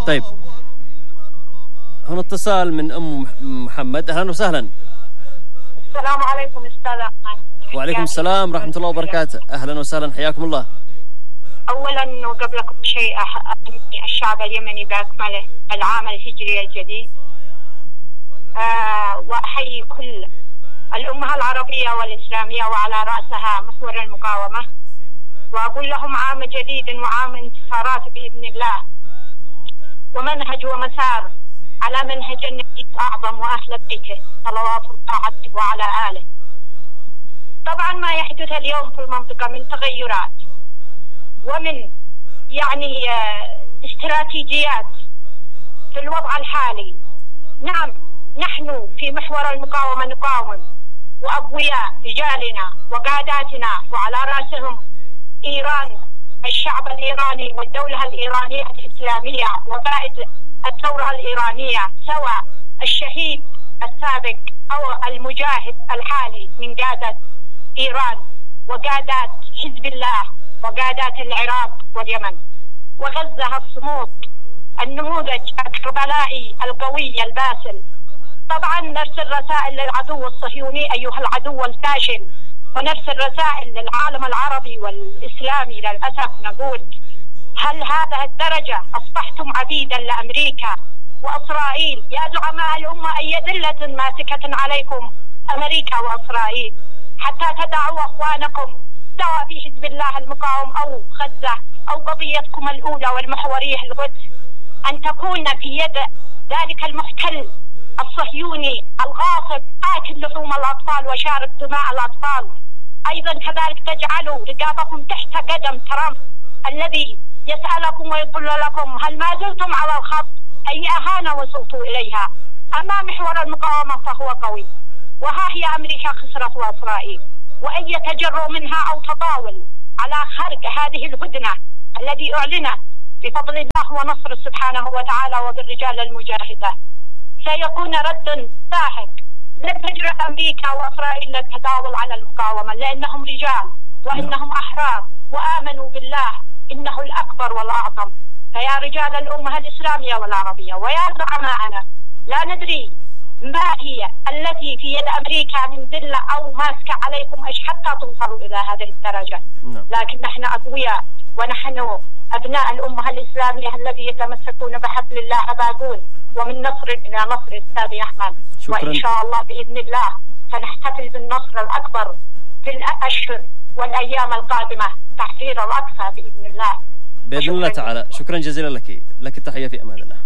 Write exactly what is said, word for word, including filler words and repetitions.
طيب هنا اتصال من أم محمد. أهلا وسهلا. السلام عليكم أستاذ أحمد. وعليكم السلام ورحمة الله وبركاته. أهلا وسهلا، حياكم الله. أولا وقبل كل شيء أهني الشعب اليمني بأكمله العام الهجري الجديد، أه وأحيي كل الأمة العربية والإسلامية وعلى رأسها محور المقاومة، وأقول لهم عام جديد وعام انتصارات بإذن الله، ومنهج ومسار على منهج النبي الأعظم وأهل بيته صلوات الله عليه وعلى آله. طبعا ما يحدث اليوم في المنطقة من تغيرات ومن يعني استراتيجيات في الوضع الحالي. نعم نحن في محور المقاومة نقاوم، وأقوياء رجالنا وقاداتنا وعلى رأسهم إيران، الشعب الإيراني والدولة الإيرانية الإسلامية وقائد الثورة الإيرانية، سواء الشهيد السابق أو المجاهد الحالي من قادة إيران وقادات حزب الله وقادات العراق واليمن وغزة الصمود، النموذج الكربلائي القوي الباسل. طبعا نرسل رسائل للعدو الصهيوني أيها العدو الفاشل، ونرسل رسائل للعالم العربي والإسلامي. للأسف نقول هل هذه الدرجة أصبحتم عبيدا لأمريكا وإسرائيل؟ يا زعماء الأمة أي ذلة ماسكة عليكم أمريكا وإسرائيل حتى تدعوا أخوانكم سواء في حزب الله المقاوم أو غزة أو قضيتكم الأولى والمحورية القدس أن تكون في يد ذلك المحتل الصهيوني الغاصب آكل لحوم الأطفال وشارب دماء الأطفال. أيضا كذلك تجعلوا رقابكم تحت قدم ترامب الذي يسألكم ويقول لكم هل ما زلتم على الخط؟ أي أهانة وصلتوا إليها. أما محور المقاومة فهو قوي، وها هي أمريكا خسرت وإسرائيل، وأي تجرؤ منها أو تطاول على خرق هذه الهدنة الذي أعلن بفضل الله ونصر سبحانه وتعالى وبالرجال المجاهدة سيكون رد ساحق. لن تجرؤ أمريكا وإسرائيل للتداول على المقاومة، لأنهم رجال وإنهم أحرار وآمنوا بالله إنه الأكبر والأعظم. فيا رجال الأمة الإسلامية والعربية ويا زعماءنا، لا ندري ما هي التي في يد أمريكا من ذلة أو ماسكة عليكم إيش حتى توصلوا إلى هذه الدرجة، لكن نحن أقوياء ونحن أبناء الأمة الإسلامية الذي يتمسكون بحبل الله باقون، ومن نصر إلى نصر أستاذ أحمد. شكرا. وإن شاء الله بإذن الله سنحتفل بالنصر الأكبر في الأشهر والأيام القادمة، تحرير الأقصى بإذن الله. بإذن الله تعالى. شكرا جزيلا لك، لك التحية في أمان الله.